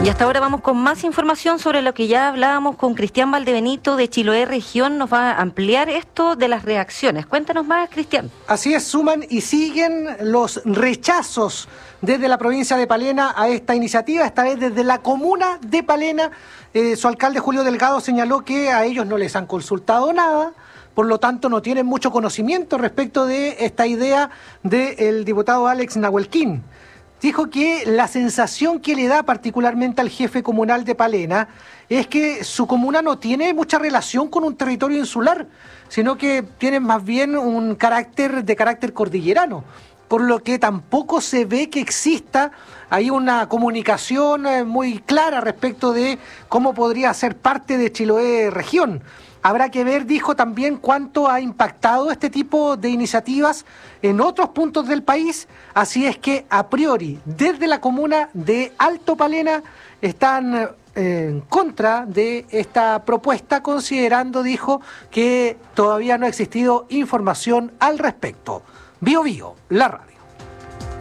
Y hasta ahora vamos con más información sobre lo que ya hablábamos con Cristian Valdebenito de Chiloé Región. Nos va a ampliar esto de las reacciones. Cuéntanos más, Cristian. Así es, suman y siguen los rechazos desde la provincia de Palena a esta iniciativa, esta vez desde la comuna de Palena. Su alcalde Julio Delgado señaló que a ellos no les han consultado nada, por lo tanto no tienen mucho conocimiento respecto de esta idea del diputado Alex Nahuelquín. Dijo que la sensación que le da particularmente al jefe comunal de Palena es que su comuna no tiene mucha relación con un territorio insular, sino que tiene más bien un carácter cordillerano, por lo que tampoco se ve que exista ahí una comunicación muy clara respecto de cómo podría ser parte de Chiloé Región. Habrá que ver, dijo también, cuánto ha impactado este tipo de iniciativas en otros puntos del país. Así es que, a priori, desde la comuna de Alto Palena están en contra de esta propuesta, considerando, dijo, que todavía no ha existido información al respecto. Bio Bio, la radio.